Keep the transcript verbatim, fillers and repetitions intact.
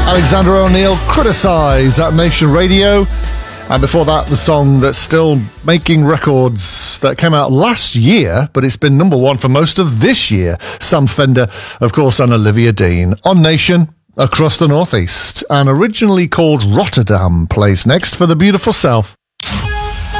Alexander O'Neal, Criticise at Nation Radio. And before that, the song that's still making records that came out last year, but it's been number one for most of this year. Sam Fender, of course, and Olivia Dean. On Nation, across the Northeast. And originally called Rotterdam, plays next for the beautiful South.